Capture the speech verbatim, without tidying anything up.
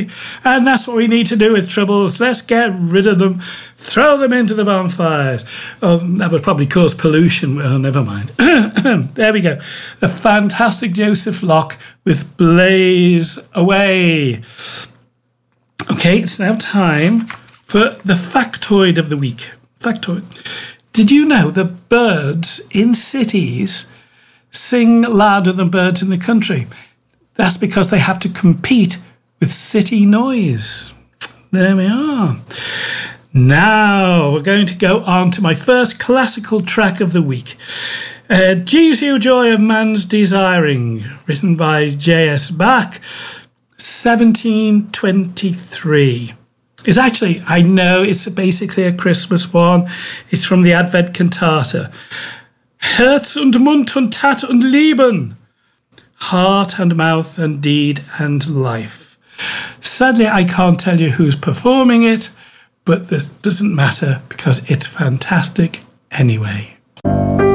away. And that's what we need to do with troubles. Let's get rid of them, throw them into the bonfires. Oh, that would probably cause pollution. Well, never mind. There we go. The fantastic Joseph Locke with Blaze Away. Okay, it's now time for the factoid of the week. Factoid. Did you know that birds in cities sing louder than birds in the country? That's because they have to compete with city noise. There we are. Now we're going to go on to my first classical track of the week. Uh, Jesu Joy of Man's Desiring, written by J S Bach, seventeen twenty-three. It's actually, I know it's basically a Christmas one. It's from the Advent Cantata. Herz und Mund und Tat und Leben. Heart and mouth and deed and life. Sadly, I can't tell you who's performing it, but this doesn't matter because it's fantastic anyway.